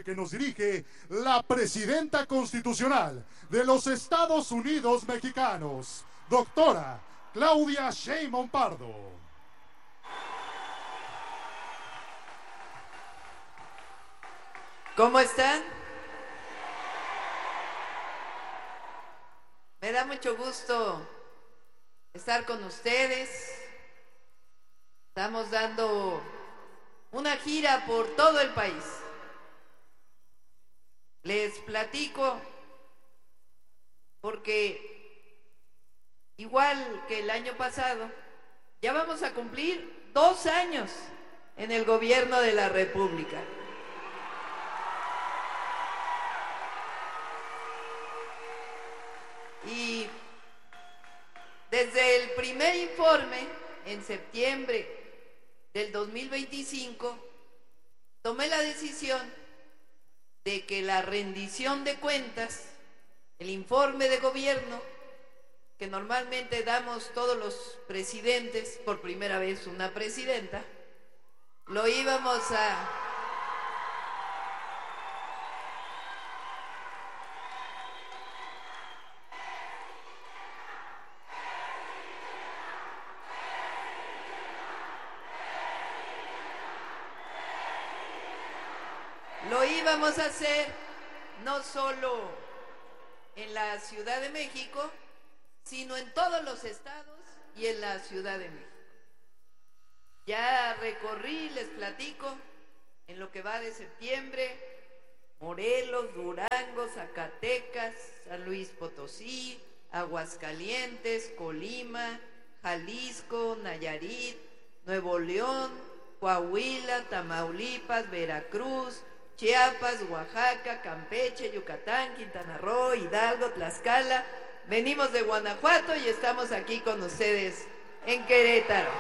que nos dirige la presidenta constitucional de los Estados Unidos mexicanos, doctora Claudia Sheinbaum Pardo. ¿Cómo están? Me da mucho gusto estar con ustedes. Estamos dando una gira por todo el país. Les platico porque igual que el año pasado, ya vamos a cumplir 2 años en el gobierno de la República. Y desde el primer informe, en septiembre del 2025, tomé la decisión de que la rendición de cuentas, el informe de gobierno, que normalmente damos todos los presidentes, por primera vez una presidenta, lo íbamos a... Lo íbamos a hacer no solo en la Ciudad de México, sino en todos los estados y en la Ciudad de México. Ya recorrí, les platico, en lo que va de septiembre, Morelos, Durango, Zacatecas, San Luis Potosí, Aguascalientes, Colima, Jalisco, Nayarit, Nuevo León, Coahuila, Tamaulipas, Veracruz, Chiapas, Oaxaca, Campeche, Yucatán, Quintana Roo, Hidalgo, Tlaxcala. Venimos de Guanajuato y estamos aquí con ustedes en Querétaro.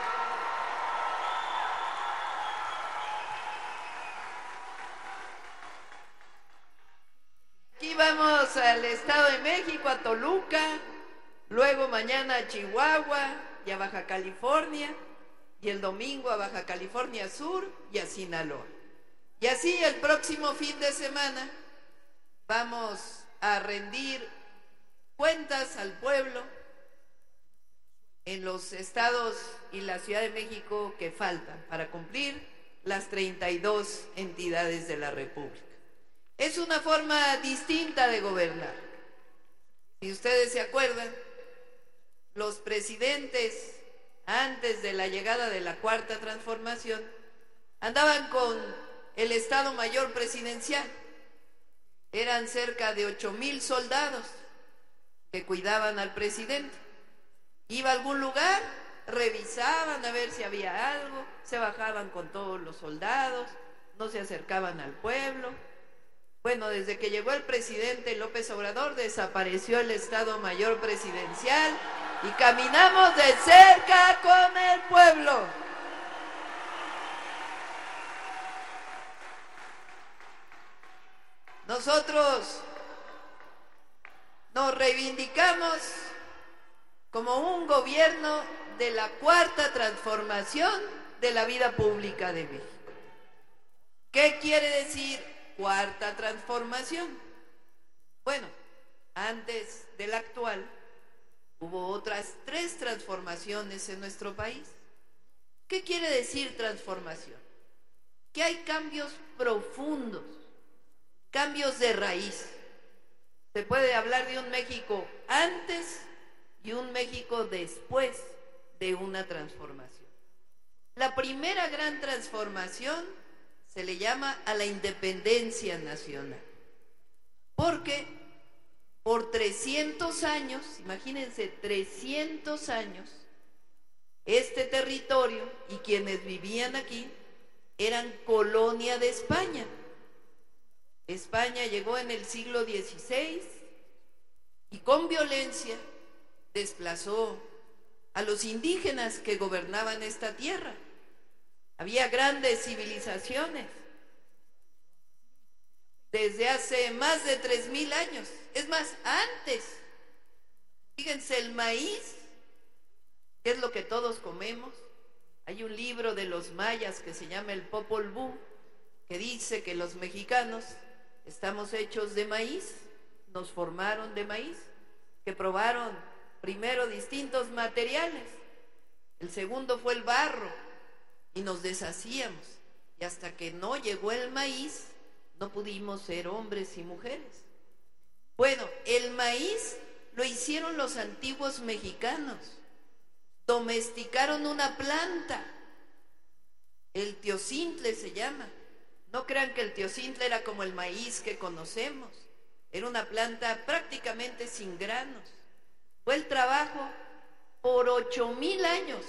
Aquí vamos al Estado de México, a Toluca, luego mañana a Chihuahua y a Baja California, y el domingo a Baja California Sur y a Sinaloa. Y así el próximo fin de semana vamos a rendir cuentas al pueblo en los estados y la Ciudad de México que faltan para cumplir las 32 entidades de la República. Es una forma distinta de gobernar. Si ustedes se acuerdan, los presidentes antes de la llegada de la Cuarta Transformación andaban con el Estado Mayor Presidencial. Eran cerca de 8,000 soldados que cuidaban al presidente. Iba a algún lugar, revisaban a ver si había algo, se bajaban con todos los soldados, no se acercaban al pueblo. Bueno, desde que llegó el presidente López Obrador, desapareció el Estado Mayor Presidencial y caminamos de cerca con el pueblo. Nosotros nos reivindicamos como un gobierno de la Cuarta Transformación de la vida pública de México. ¿Qué quiere decir Cuarta Transformación? Bueno, antes de la actual hubo otras 3 transformaciones en nuestro país. ¿Qué quiere decir transformación? Que hay cambios profundos, cambios de raíz. Se puede hablar de un México antes y un México después de una transformación. La primera gran transformación se le llama a la independencia nacional, porque por 300 años, imagínense, 300 años, este territorio y quienes vivían aquí eran colonia de España. España llegó en el siglo XVI y con violencia desplazó a los indígenas que gobernaban esta tierra. Había grandes civilizaciones desde hace más de 3,000 años. Es más, antes. Fíjense, el maíz, que es lo que todos comemos. Hay un libro de los mayas que se llama el Popol Vuh, que dice que los mexicanos estamos hechos de maíz, nos formaron de maíz, que probaron primero distintos materiales, el segundo fue el barro y nos deshacíamos, y hasta que no llegó el maíz no pudimos ser hombres y mujeres. Bueno, el maíz lo hicieron los antiguos mexicanos, domesticaron una planta, el teocintle se llama. No crean que el teocintle era como el maíz que conocemos, era una planta prácticamente sin granos. Fue el trabajo por 8,000 años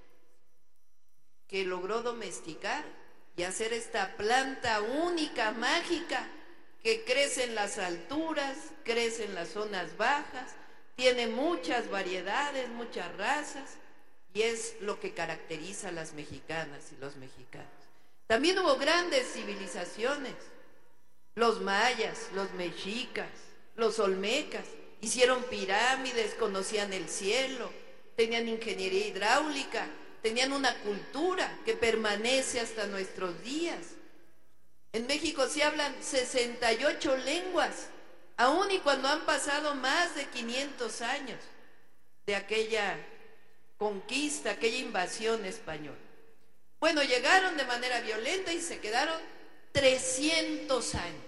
que logró domesticar y hacer esta planta única, mágica, que crece en las alturas, crece en las zonas bajas, tiene muchas variedades, muchas razas, y es lo que caracteriza a las mexicanas y los mexicanos. También hubo grandes civilizaciones, los mayas, los mexicas, los olmecas, hicieron pirámides, conocían el cielo, tenían ingeniería hidráulica, tenían una cultura que permanece hasta nuestros días. En México se hablan 68 lenguas, aun y cuando han pasado más de 500 años de aquella conquista, aquella invasión española. Bueno, llegaron de manera violenta y se quedaron 300 años.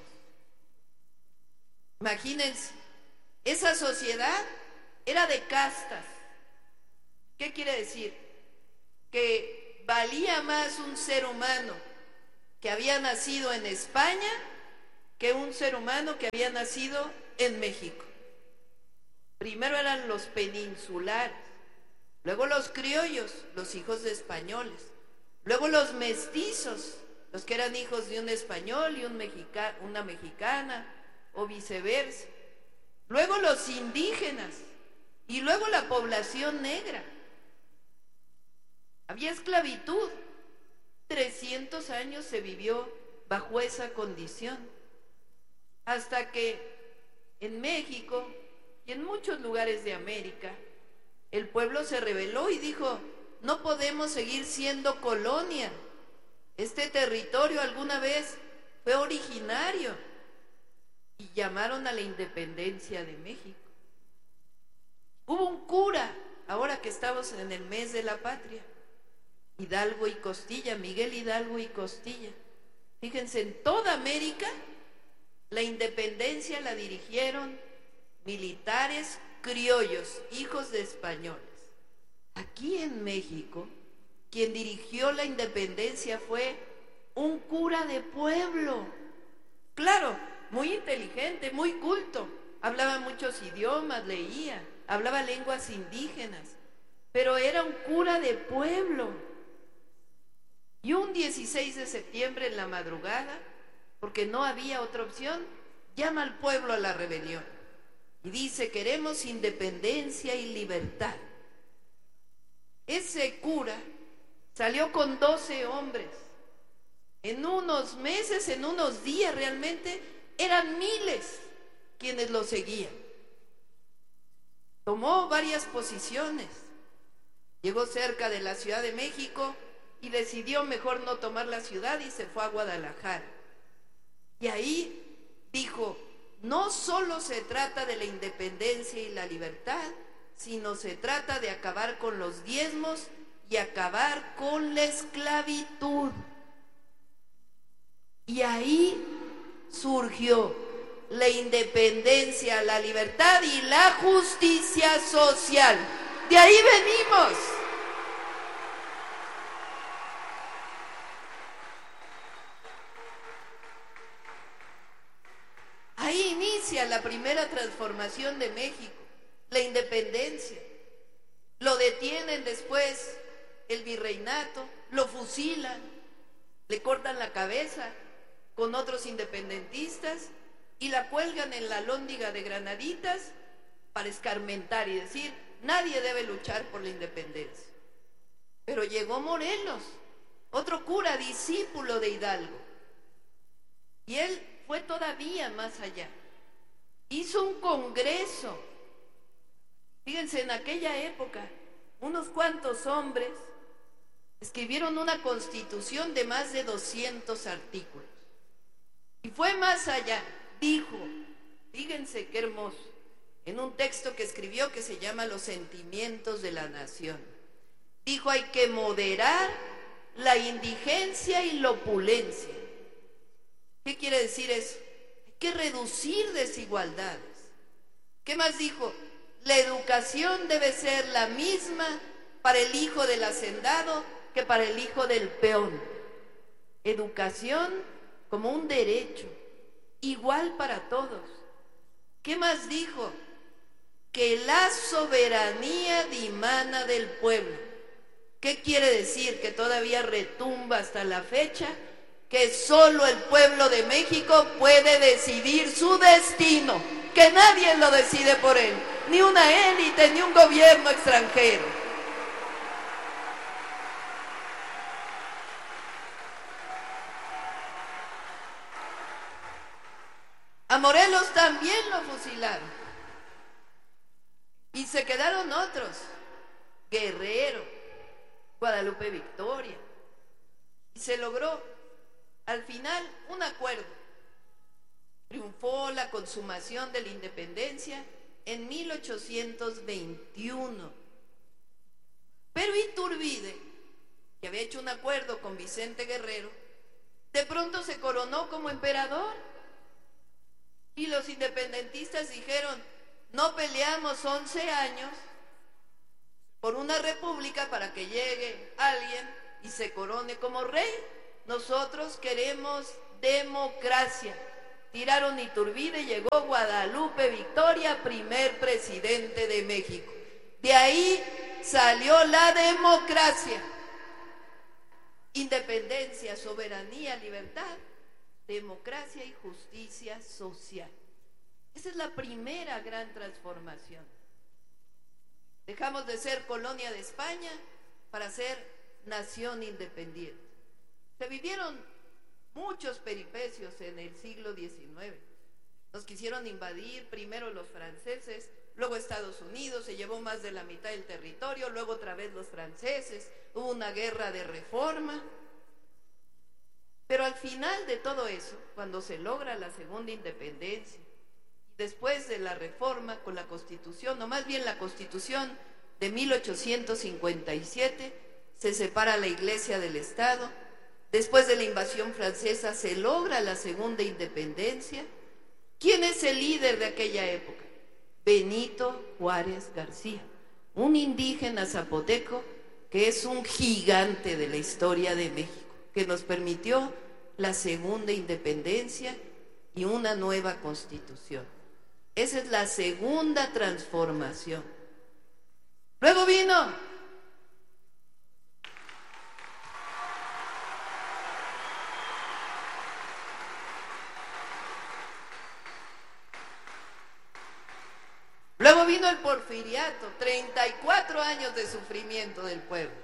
Imagínense, esa sociedad era de castas. ¿Qué quiere decir? Que valía más un ser humano que había nacido en España que un ser humano que había nacido en México. Primero eran los peninsulares, luego los criollos, los hijos de españoles, luego los mestizos, los que eran hijos de un español y una mexicana, o viceversa, luego los indígenas y luego la población negra. Había esclavitud. 300 años se vivió bajo esa condición, hasta que en México y en muchos lugares de América el pueblo se rebeló y dijo: no podemos seguir siendo colonia, este territorio alguna vez fue originario, y llamaron a la independencia de México. Hubo un cura, ahora que estamos en el mes de la patria, Hidalgo y Costilla, Miguel Hidalgo y Costilla. Fíjense, en toda América la independencia la dirigieron militares criollos, hijos de españoles. Aquí en México, quien dirigió la independencia fue un cura de pueblo. Claro, muy inteligente, muy culto, hablaba muchos idiomas, leía, hablaba lenguas indígenas, pero era un cura de pueblo. Y un 16 de septiembre en la madrugada, porque no había otra opción, llama al pueblo a la rebelión y dice: queremos independencia y libertad. Ese cura salió con 12 hombres. En unos meses, en unos días realmente, eran miles quienes lo seguían. Tomó varias posiciones, llegó cerca de la Ciudad de México y decidió mejor no tomar la ciudad y se fue a Guadalajara. Y ahí dijo: no solo se trata de la independencia y la libertad, sino se trata de acabar con los diezmos y acabar con la esclavitud. Y ahí surgió la independencia, la libertad y la justicia social. De ahí venimos. Ahí inicia la primera transformación de México, la independencia. Lo detienen después el virreinato, lo fusilan, le cortan la cabeza con otros independentistas y la cuelgan en la Alhóndiga de Granaditas para escarmentar y decir: nadie debe luchar por la independencia. Pero llegó Morelos, otro cura discípulo de Hidalgo, y él fue todavía más allá. Hizo un congreso. Fíjense, en aquella época, unos cuantos hombres escribieron una constitución de más de 200 artículos. fue más allá, dijo, fíjense qué hermoso, en un texto que escribió que se llama Los sentimientos de la nación. Dijo, hay que moderar la indigencia y la opulencia. ¿Qué quiere decir eso? Hay que reducir desigualdades. ¿Qué más dijo? La educación debe ser la misma para el hijo del hacendado que para el hijo del peón. Educación como un derecho, igual para todos. ¿Qué más dijo? Que la soberanía dimana del pueblo. ¿Qué quiere decir? Que todavía retumba hasta la fecha, que solo el pueblo de México puede decidir su destino, que nadie lo decide por él, ni una élite, ni un gobierno extranjero. A Morelos también lo fusilaron. Y se quedaron otros. Guerrero, Guadalupe Victoria. Y se logró al final un acuerdo. Triunfó la consumación de la independencia en 1821. Pero Iturbide, que había hecho un acuerdo con Vicente Guerrero, de pronto se coronó como emperador. Y los independentistas dijeron, no peleamos 11 años por una república para que llegue alguien y se corone como rey. Nosotros queremos democracia. Tiraron Iturbide y llegó Guadalupe Victoria, primer presidente de México. De ahí salió la democracia. Independencia, soberanía, libertad, democracia y justicia social. Esa es la primera gran transformación. Dejamos de ser colonia de España para ser nación independiente. Se vivieron muchos peripecios en el siglo XIX. Nos quisieron invadir, primero los franceses, luego Estados Unidos, se llevó más de la mitad del territorio, luego otra vez los franceses, hubo una guerra de reforma. Pero al final de todo eso, cuando se logra la segunda independencia, después de la reforma con la Constitución, o más bien la Constitución de 1857, se separa la Iglesia del Estado. Después de la invasión francesa se logra la segunda independencia. ¿Quién es el líder de aquella época? Benito Juárez García, un indígena zapoteco que es un gigante de la historia de México, que nos permitió la segunda independencia y una nueva constitución. Esa es la segunda transformación. Luego vino el porfiriato, 34 años de sufrimiento del pueblo.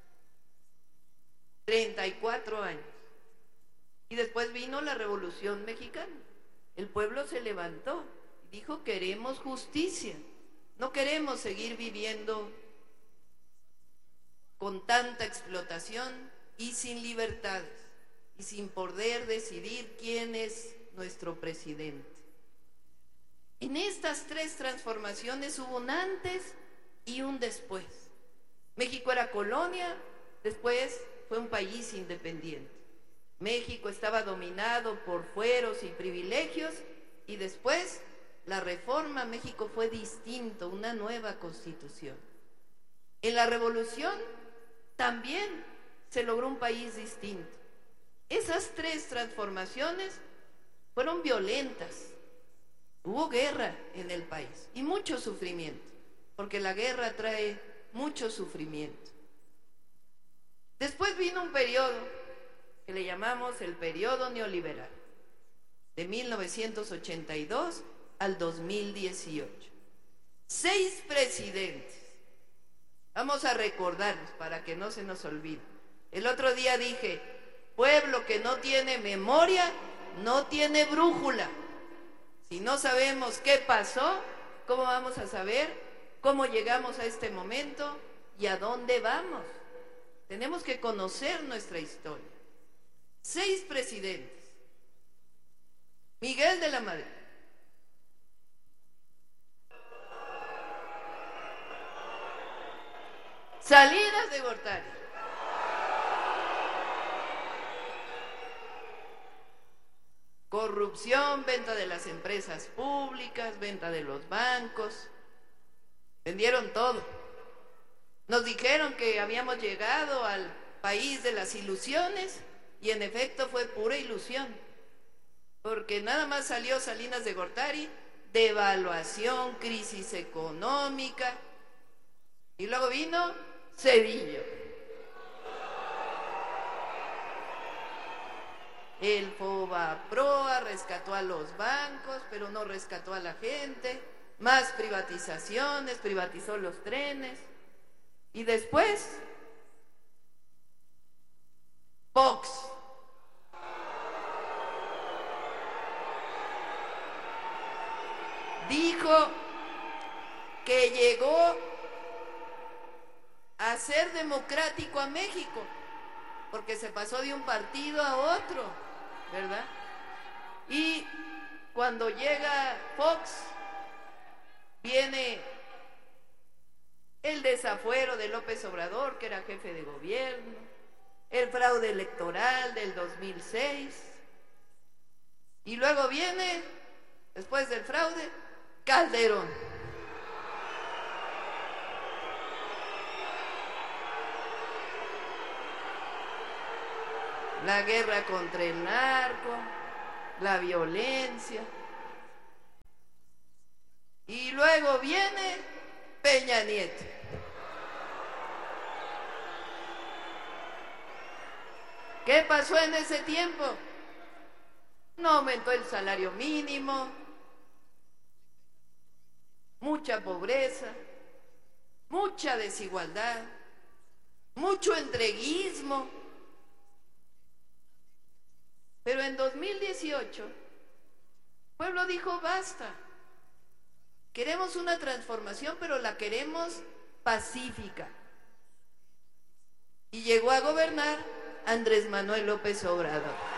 34 años. Y después vino la Revolución Mexicana. El pueblo se levantó y dijo, queremos justicia. No queremos seguir viviendo con tanta explotación y sin libertades y sin poder decidir quién es nuestro presidente. En estas tres transformaciones hubo un antes y un después. México era colonia, después fue un país independiente. México estaba dominado por fueros y privilegios y después la reforma, México fue distinto, una nueva constitución. En la revolución también se logró un país distinto. Esas tres transformaciones fueron violentas. Hubo guerra en el país y mucho sufrimiento, porque la guerra trae mucho sufrimiento. Después vino un periodo que le llamamos el periodo neoliberal, de 1982 al 2018. 6 presidentes. Vamos a recordarlos para que no se nos olvide. El otro día dije, pueblo que no tiene memoria, no tiene brújula. Si no sabemos qué pasó, ¿cómo vamos a saber cómo llegamos a este momento y a dónde vamos? Tenemos que conocer nuestra historia. 6 presidentes. Miguel de la Madrid. Salinas de Gortari. Corrupción, venta de las empresas públicas, venta de los bancos. Vendieron todo. Nos dijeron que habíamos llegado al país de las ilusiones y en efecto fue pura ilusión. Porque nada más salió Salinas de Gortari, devaluación, crisis económica, y luego vino Cedillo. El FOBAPROA rescató a los bancos, pero no rescató a la gente. Más privatizaciones, privatizó los trenes. Y después, Fox. Dijo que llegó a ser democrático a México, porque se pasó de un partido a otro, ¿verdad? Y cuando llega Fox, viene el desafuero de López Obrador, que era jefe de gobierno, el fraude electoral del 2006, y luego viene, después del fraude, Calderón. La guerra contra el narco, la violencia. Y luego viene Peña Nieto. ¿Qué pasó en ese tiempo? No aumentó el salario mínimo, mucha pobreza, mucha desigualdad, mucho entreguismo. Pero en 2018, el pueblo dijo basta. Queremos una transformación, pero la queremos pacífica. Y llegó a gobernar Andrés Manuel López Obrador.